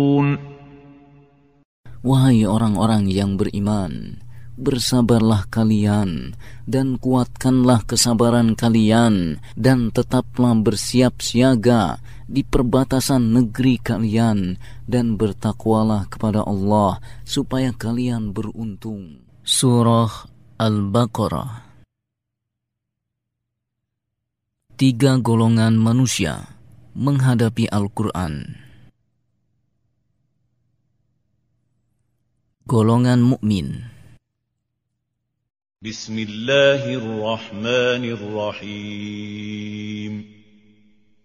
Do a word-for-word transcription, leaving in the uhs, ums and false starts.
Wahai orang-orang yang beriman, bersabarlah kalian dan kuatkanlah kesabaran kalian dan tetaplah bersiap siaga di perbatasan negeri kalian dan bertakwalah kepada Allah supaya kalian beruntung. Surah Al-Baqarah. Tiga golongan manusia menghadapi Al-Quran. Golongan mukmin. Bismillahirrahmanirrahim.